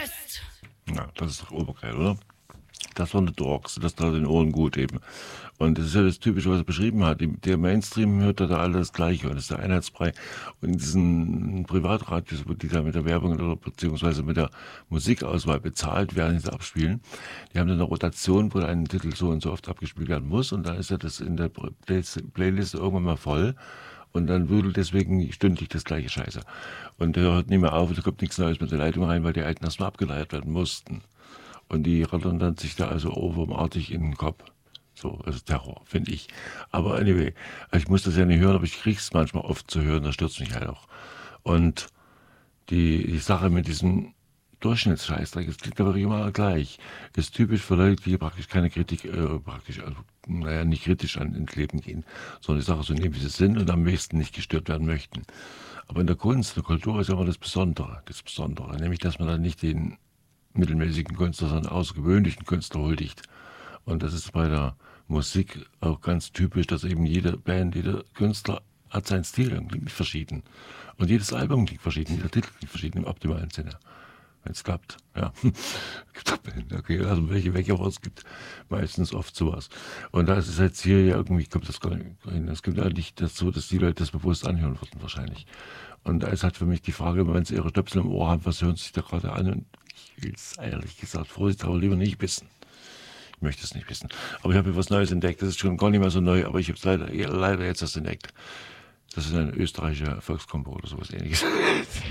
Ja, das ist doch obergeil, oder? Das waren die Dogs, das tat den Ohren gut eben. Und das ist ja das Typische, was er beschrieben hat. Der Mainstream hört da alle das Gleiche und das ist der Einheitsbrei. Und in diesen Privatradios, wo die da mit der Werbung oder beziehungsweise mit der Musikauswahl bezahlt werden, die sie abspielen, die haben dann eine Rotation, wo ein Titel so und so oft abgespielt werden muss und dann ist ja das in der Playlist irgendwann mal voll. Und dann würde deswegen stündlich das gleiche Scheiße. Und der hört nicht mehr auf und da kommt nichts Neues mit der Leitung rein, weil die alten erstmal abgeleiert werden mussten. Und die rattern dann sich da also ohrwurmartig in den Kopf. So, also Terror, finde ich. Aber anyway, ich muss das ja nicht hören, aber ich krieg's manchmal oft zu hören, das stürzt mich halt auch. Und die Sache mit diesem Durchschnittsscheißdreck, es klingt aber immer gleich. Ist typisch für Leute, die praktisch keine Kritik, also, naja, nicht kritisch ins Leben gehen, sondern die Sache so nehmen, wie sie sind und am besten nicht gestört werden möchten. Aber in der Kunst, in der Kultur ist ja immer das Besondere, nämlich, dass man dann nicht den mittelmäßigen Künstler, sondern außergewöhnlichen Künstler huldigt. Und das ist bei der Musik auch ganz typisch, dass eben jede Band, jeder Künstler hat seinen Stil, und klingt verschieden. Und jedes Album klingt verschieden, jeder Titel klingt verschieden im optimalen Sinne. Wenn es klappt, ja. Gibt auch Bände, okay, also welche weg, aber es gibt meistens oft sowas. Und da ist es jetzt hier ja irgendwie, kommt das gar nicht hin. Es gibt eigentlich das so, dass die Leute das bewusst anhören würden wahrscheinlich. Und da ist halt für mich die Frage, wenn sie ihre Stöpsel im Ohr haben, was hören sie sich da gerade an? Und ich will es ehrlich gesagt, vorsichtshalber lieber nicht wissen. Ich möchte es nicht wissen. Aber ich habe hier was Neues entdeckt. Das ist schon gar nicht mehr so neu, aber ich habe es leider jetzt erst entdeckt. Das ist ein österreichischer Volkskombo oder sowas ähnliches.